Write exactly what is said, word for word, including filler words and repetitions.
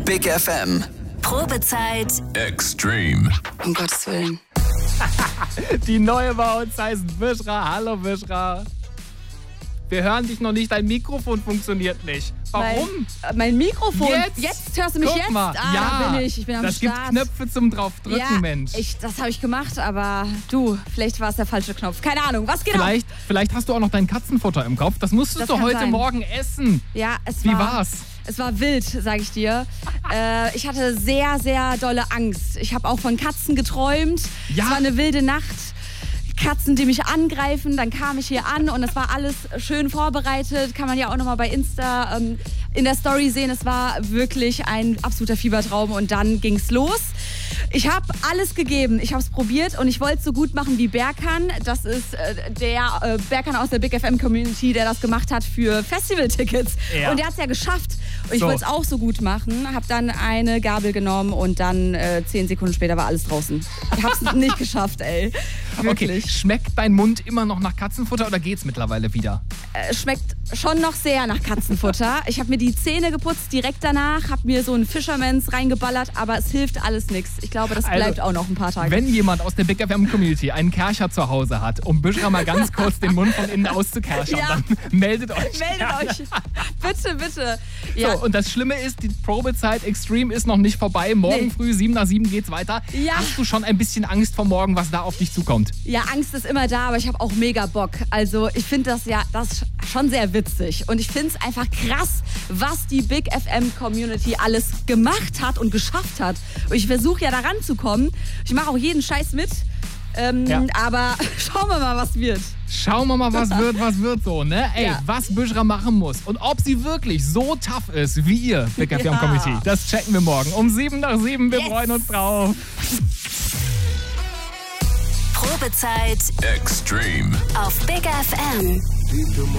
Big F M. Probezeit Extreme. Um Gottes Willen. Die neue bei uns heißt Bishra. Hallo Bishra. Wir hören dich noch nicht, dein Mikrofon funktioniert nicht. Warum? Mein, mein Mikrofon. Jetzt? Jetzt hörst du mich Guck jetzt? mal. Ah, ja, da bin ich. Ich bin am das Start. gibt Knöpfe zum draufdrücken, ja, Mensch. Ich, das habe ich gemacht, aber du, vielleicht war es der falsche Knopf. Keine Ahnung, was genau? Vielleicht, vielleicht hast du auch noch dein Katzenfutter im Kopf. Das musstest Das du kann heute sein. Morgen essen. Ja, es Wie war, war's? Es war wild, sage ich dir. äh, ich hatte sehr, sehr dolle Angst. Ich habe auch von Katzen geträumt. Ja. Es war eine wilde Nacht. Katzen, die mich angreifen. Dann kam ich hier an und es war alles schön vorbereitet. Kann man ja auch nochmal bei Insta ähm, in der Story sehen. Es war wirklich ein absoluter Fiebertraum und dann ging's los. Ich habe alles gegeben. Ich habe es probiert und ich wollte es so gut machen wie Berkan. Das ist äh, der äh, Berkan aus der Big F M Community, der das gemacht hat für Festivaltickets. Ja. Und der hat es ja geschafft. Und ich So. wollte es auch so gut machen. Habe dann eine Gabel genommen und dann äh, zehn Sekunden später war alles draußen. Ich habe es nicht geschafft, ey. Wirklich. Okay, schmeckt dein Mund immer noch nach Katzenfutter oder geht's mittlerweile wieder? Äh, schmeckt schon noch sehr nach Katzenfutter. Ich habe mir die Zähne geputzt direkt danach, habe mir so ein Fisherman's reingeballert, aber es hilft alles nichts. Ich glaube, das bleibt Also, auch noch ein paar Tage. Wenn jemand aus der Big F M Community einen Kercher zu Hause hat, um Bishra mal ganz kurz den Mund von innen auszukerchern, Ja. dann meldet euch. Meldet gerne. euch. Bitte, bitte. Ja. So, und das Schlimme ist, die Probezeit Extreme ist noch nicht vorbei. Morgen Nee. früh, sieben nach sieben geht's weiter. Ja. Hast du schon ein bisschen Angst vor morgen, was da auf dich zukommt? Ja, Angst ist immer da, aber ich habe auch mega Bock. Also ich finde das ja das ist schon sehr witzig. Und ich finde es einfach krass, was die Big F M Community alles gemacht hat und geschafft hat. Und ich versuche ja da ranzukommen. Ich mache auch jeden Scheiß mit. Ähm, Ja. Aber schauen wir mal, was wird. Schauen wir mal, was wird, was wird so, ne? Ey, Ja. was Bishra machen muss und ob sie wirklich so tough ist wie ihr, Big F M Ja. Community, das checken wir morgen um sieben nach sieben. Wir Yes. freuen uns drauf. Probezeit Extreme. auf Big F M.